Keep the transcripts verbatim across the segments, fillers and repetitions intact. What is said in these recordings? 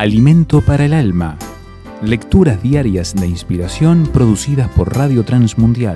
Alimento para el alma. Lecturas diarias de inspiración producidas por Radio Transmundial.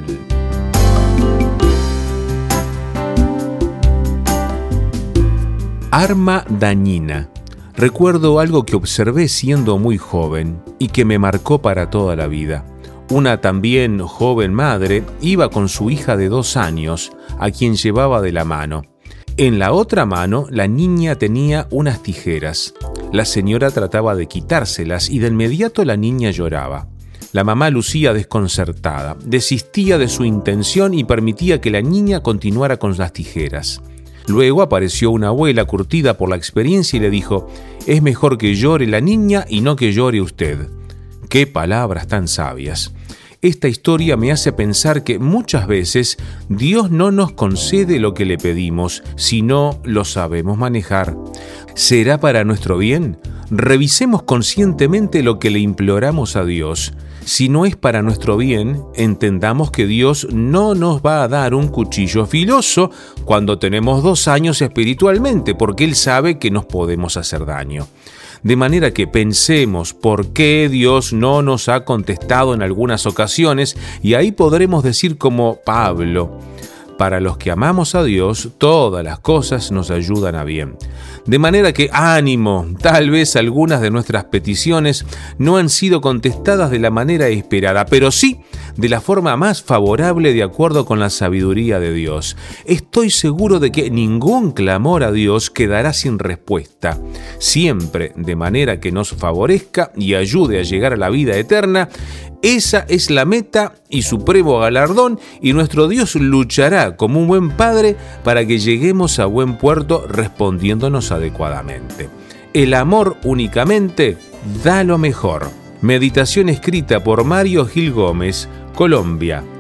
Arma dañina. Recuerdo algo que observé siendo muy joven y que me marcó para toda la vida. Una también joven madre iba con su hija de dos años, a quien llevaba de la mano. En la otra mano, la niña tenía unas tijeras. La señora trataba de quitárselas y de inmediato la niña lloraba. La mamá lucía desconcertada, desistía de su intención y permitía que la niña continuara con las tijeras. Luego apareció una abuela curtida por la experiencia y le dijo: «Es mejor que llore la niña y no que llore usted». ¡Qué palabras tan sabias! Esta historia me hace pensar que muchas veces Dios no nos concede lo que le pedimos, si no lo sabemos manejar. ¿Será para nuestro bien? Revisemos conscientemente lo que le imploramos a Dios. Si no es para nuestro bien, entendamos que Dios no nos va a dar un cuchillo filoso cuando tenemos dos años espiritualmente, porque Él sabe que nos podemos hacer daño. De manera que pensemos por qué Dios no nos ha contestado en algunas ocasiones, y ahí podremos decir como Pablo: para los que amamos a Dios, todas las cosas nos ayudan a bien. De manera que ánimo, tal vez algunas de nuestras peticiones no han sido contestadas de la manera esperada, pero sí de la forma más favorable de acuerdo con la sabiduría de Dios. Estoy seguro de que ningún clamor a Dios quedará sin respuesta. Siempre de manera que nos favorezca y ayude a llegar a la vida eterna. Esa es la meta y supremo galardón, y nuestro Dios luchará como un buen padre para que lleguemos a buen puerto respondiéndonos adecuadamente. El amor únicamente da lo mejor. Meditación escrita por Mario Gil Gómez, Colombia,